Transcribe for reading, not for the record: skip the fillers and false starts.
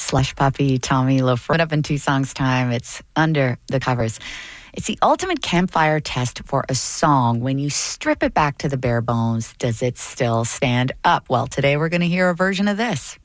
Slush Puppy, Tommy LaFleur. Up in two songs' time, it's Under the Covers. It's the ultimate campfire test for a song. When you strip it back to the bare bones, does it still stand up? Well, today we're going to hear a version of this.